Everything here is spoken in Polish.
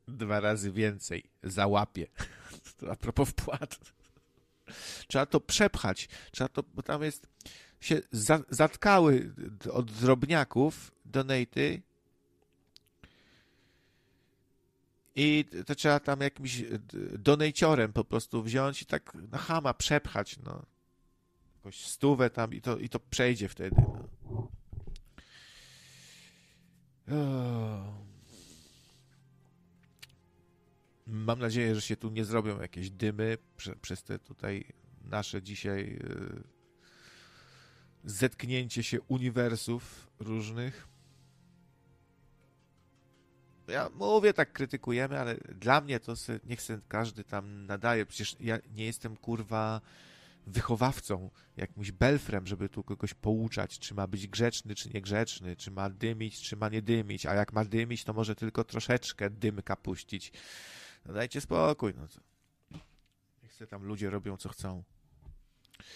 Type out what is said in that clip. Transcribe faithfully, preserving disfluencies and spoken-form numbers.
dwa razy więcej załapie. To a propos wpłat. Trzeba to przepchać. Trzeba to, bo tam jest się za, zatkały od drobniaków donaty i to trzeba tam jakimś donejciorem po prostu wziąć i tak na chama przepchać, no. Jakąś stówę tam i to, i to przejdzie wtedy, no. Mam nadzieję, że się tu nie zrobią jakieś dymy prze, przez te tutaj nasze dzisiaj yy, zetknięcie się uniwersów różnych. Ja mówię, tak krytykujemy, ale dla mnie to se, niech se każdy tam nadaje. Przecież ja nie jestem, kurwa, wychowawcą, jakimś belfrem, żeby tu kogoś pouczać, czy ma być grzeczny, czy niegrzeczny, czy ma dymić, czy ma nie dymić, a jak ma dymić, to może tylko troszeczkę dymka puścić. No dajcie spokój, no co. Niech se tam ludzie robią, co chcą.